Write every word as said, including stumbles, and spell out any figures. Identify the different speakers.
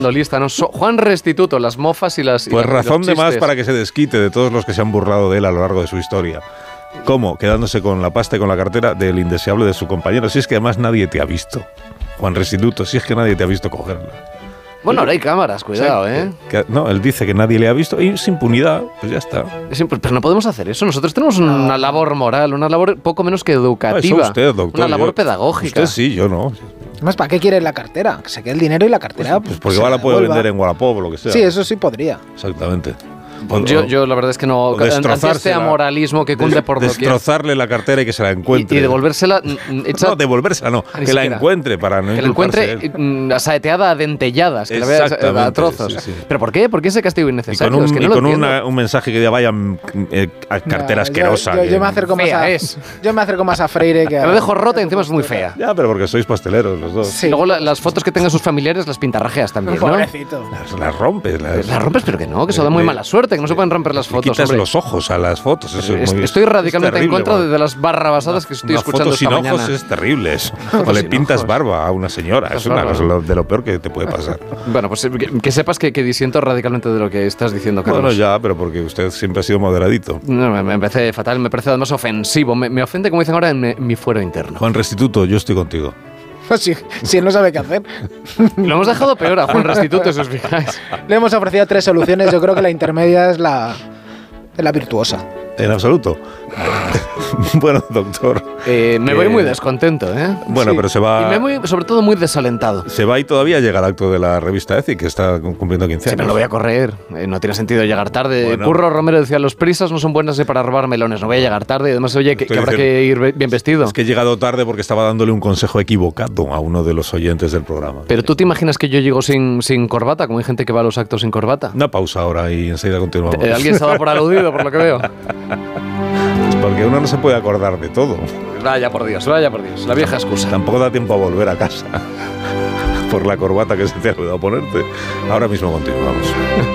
Speaker 1: lista, ¿no? So, Juan Restituto, las mofas y las...
Speaker 2: Pues
Speaker 1: y
Speaker 2: razón
Speaker 1: los
Speaker 2: de más
Speaker 1: chistes.
Speaker 2: para que se desquite de todos los que se han burlado de él a lo largo de su historia. ¿Cómo? Quedándose con la pasta y con la cartera del indeseable de su compañero. Si es que además nadie te ha visto, Juan Restituto, si es que nadie te ha visto cogerla.
Speaker 1: Bueno, ahora hay cámaras, cuidado,
Speaker 2: O sea,
Speaker 1: ¿eh?
Speaker 2: que- que- no, él dice que nadie le ha visto y es impunidad, pues ya está.
Speaker 1: Es imp- pero no podemos hacer eso. Nosotros tenemos una labor moral, una labor poco menos que
Speaker 2: Ah,
Speaker 1: educativa.
Speaker 2: eso usted, doctor.
Speaker 1: Una labor
Speaker 2: yo-
Speaker 1: pedagógica.
Speaker 2: Usted sí, yo no.
Speaker 3: Además, ¿para qué quiere la cartera? Que se quede el dinero y la cartera.
Speaker 2: Pues porque
Speaker 3: se
Speaker 2: igual la puede
Speaker 3: devuelva.
Speaker 2: vender en Wallapop o lo que sea.
Speaker 3: Sí, eso sí podría.
Speaker 2: Exactamente. O-
Speaker 1: Yo,
Speaker 2: o-
Speaker 1: yo la verdad es que no...
Speaker 2: o
Speaker 1: Ante este
Speaker 2: destrozársela.
Speaker 1: amoralismo que cunde
Speaker 2: des-
Speaker 1: por doquier.
Speaker 2: Destrozarle la cartera y que se la
Speaker 1: Y,
Speaker 2: encuentre.
Speaker 1: y devolvérsela mm, mm, hecha...
Speaker 2: No, devolvérsela no.
Speaker 1: Ni
Speaker 2: Que la
Speaker 1: siquiera.
Speaker 2: encuentre para no
Speaker 1: Que la
Speaker 2: inculparse
Speaker 1: encuentre
Speaker 2: él.
Speaker 1: mm, saeteada a dentelladas, que la vea
Speaker 2: Exactamente,
Speaker 1: a trozos.
Speaker 2: sí, sí.
Speaker 1: ¿Pero por qué? ¿Por qué ese castigo
Speaker 2: Y
Speaker 1: innecesario?
Speaker 2: con un,
Speaker 1: es que no
Speaker 2: y
Speaker 1: lo
Speaker 2: con
Speaker 1: entiendo.
Speaker 2: una- un mensaje que diga vaya mm, eh, a cartera
Speaker 3: Nah,
Speaker 2: asquerosa.
Speaker 3: Yo, yo,
Speaker 2: que-
Speaker 3: yo me acerco más
Speaker 1: Fea
Speaker 3: a,
Speaker 1: es.
Speaker 3: yo me acerco más a Freire que a...
Speaker 1: La dejo rota y encima es muy fea.
Speaker 2: Ya, pero porque sois pasteleros los dos.
Speaker 3: Sí.
Speaker 1: Y luego la- las fotos que tengan sus familiares las pintarrajeas también, ¿no?
Speaker 3: Pobrecito.
Speaker 2: Las, las rompes. Las,
Speaker 1: Las rompes, pero que no, que eso da
Speaker 2: Le-
Speaker 1: muy
Speaker 2: le-
Speaker 1: mala suerte, que no se pueden romper las
Speaker 2: le
Speaker 1: fotos.
Speaker 2: quitas
Speaker 1: hombre.
Speaker 2: los ojos a las fotos. Eso es
Speaker 1: Es-
Speaker 2: muy-
Speaker 1: Estoy radicalmente
Speaker 2: es
Speaker 1: en
Speaker 2: terrible,
Speaker 1: contra
Speaker 2: bueno.
Speaker 1: de las barrabasadas que estoy
Speaker 2: Una
Speaker 1: escuchando
Speaker 2: foto
Speaker 1: esta
Speaker 2: sin
Speaker 1: mañana.
Speaker 2: ojos es terrible eso. O
Speaker 1: Fotos
Speaker 2: le
Speaker 1: sin
Speaker 2: pintas
Speaker 1: ojos.
Speaker 2: barba a una señora. Es una
Speaker 1: Barba.
Speaker 2: cosa lo- de lo peor que te puede pasar.
Speaker 1: Bueno, pues eh, que, que sepas que, que disiento radicalmente de lo que estás diciendo, Carlos.
Speaker 2: Bueno, ya, pero porque usted siempre ha sido moderadito.
Speaker 1: No, me, me parece fatal, me parece además ofensivo. Me, me ofende, como dicen ahora, en, mi- mi fuero interno.
Speaker 2: Juan Restituto, yo estoy contigo.
Speaker 3: Pues si, si él no sabe qué hacer.
Speaker 1: Lo hemos dejado peor a Juan Restituto, si os fijáis.
Speaker 3: Le hemos ofrecido tres soluciones. Yo creo que la intermedia es la, es la virtuosa.
Speaker 2: En absoluto. Bueno, doctor.
Speaker 1: Eh, me
Speaker 2: que-
Speaker 1: voy muy descontento, ¿eh?
Speaker 2: Bueno,
Speaker 3: Sí.
Speaker 2: pero se
Speaker 1: Y
Speaker 2: va.
Speaker 1: me voy, sobre todo, muy desalentado.
Speaker 2: Se va y todavía llega el acto de la revista ECI, que está cumpliendo quince
Speaker 1: Si
Speaker 2: años.
Speaker 1: me lo voy a correr, eh, no tiene sentido llegar tarde.
Speaker 2: Bueno.
Speaker 1: Curro Romero decía, los prisas no son buenas eh, para robar melones, no voy a llegar tarde. Y además, oye, que,
Speaker 2: Estoy
Speaker 1: que habrá
Speaker 2: diciendo-
Speaker 1: que ir be- bien vestido.
Speaker 2: Es que he llegado tarde porque estaba dándole un consejo equivocado a uno de los oyentes del programa.
Speaker 1: Pero tú te imaginas que yo llego sin, sin corbata, como hay gente que va a los actos sin corbata.
Speaker 2: Una pausa ahora y enseguida continuamos.
Speaker 1: Eh, alguien se ha dado por aludido, por lo que veo.
Speaker 2: Porque uno no se puede acordar de todo.
Speaker 1: Vaya por Dios, vaya por Dios. La vieja excusa.
Speaker 2: Tampoco da tiempo a volver a casa por la corbata que se te ha olvidado ponerte. Ahora mismo continuamos.